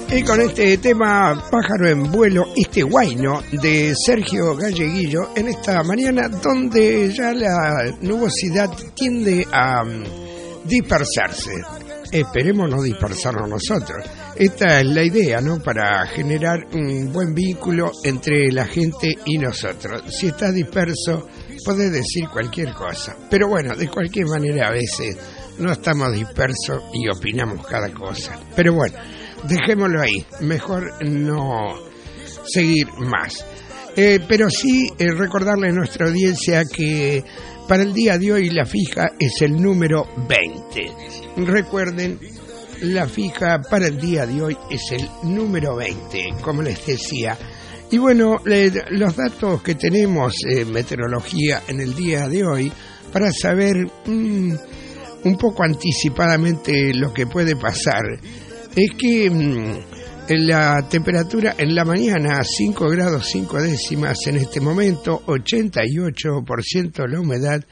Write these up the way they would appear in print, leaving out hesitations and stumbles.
Y con este tema Pájaro en Vuelo, este guayno de Sergio Galleguillo, en esta mañana donde ya la nubosidad tiende a dispersarse. Esperemos no dispersarnos nosotros. Esta es la idea, ¿no? Para generar un buen vínculo entre la gente y nosotros. Si está disperso, podés decir cualquier cosa. Pero bueno, de cualquier manera a veces no estamos dispersos y opinamos cada cosa. Pero bueno, dejémoslo ahí. Mejor no seguir más. Pero sí recordarle a nuestra audiencia que para el día de hoy la fija es el número 20. Recuerden, la fija para el día de hoy es el número 20, como les decía. Y bueno, los datos que tenemos en meteorología en el día de hoy, para saber un poco anticipadamente lo que puede pasar, es que la temperatura en la mañana 5 grados 5 décimas en este momento, 88% la humedad,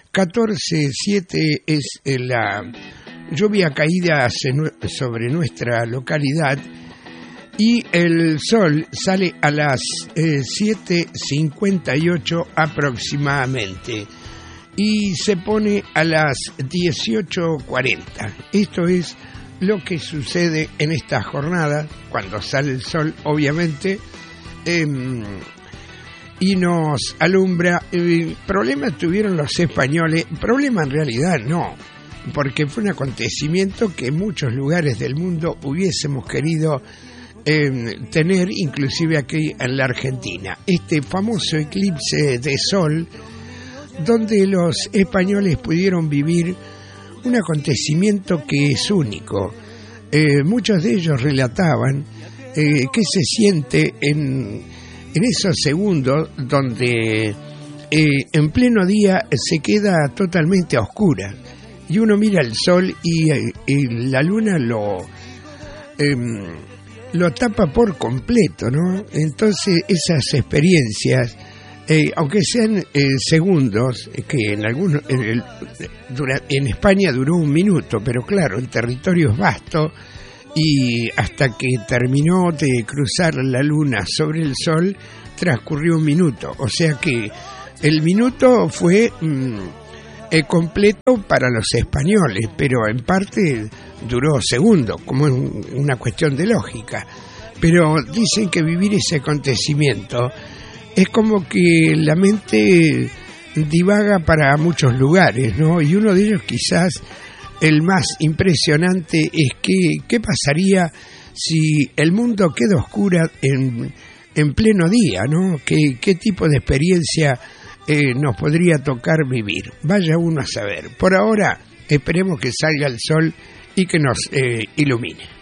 14,7 es la lluvia caída sobre nuestra localidad, y el sol sale a las 7:58 aproximadamente y se pone a las 18:40. Esto es lo que sucede en esta jornada cuando sale el sol, obviamente, y nos alumbra. Problemas tuvieron los españoles, problema en realidad no, porque fue un acontecimiento que en muchos lugares del mundo hubiésemos querido tener, inclusive aquí en la Argentina. Este famoso eclipse de sol, donde los españoles pudieron vivir un acontecimiento que es único. Muchos de ellos relataban qué se siente en esos segundos donde en pleno día se queda totalmente a oscuras y uno mira el sol y la luna lo tapa por completo, ¿no? Entonces esas experiencias, aunque sean segundos, que en algunos en España duró 1 minuto, pero claro, el territorio es vasto y hasta que terminó de cruzar la luna sobre el sol transcurrió 1 minuto, o sea que el minuto fue completo para los españoles, pero en parte duró segundos, como es una cuestión de lógica. Pero dicen que vivir ese acontecimiento es como que la mente divaga para muchos lugares, ¿no? Y uno de ellos, quizás el más impresionante, es que ¿qué pasaría si el mundo queda oscuro en pleno día, ¿no? ¿Qué tipo de experiencia nos podría tocar vivir? Vaya uno a saber. Por ahora, esperemos que salga el sol y que nos ilumine.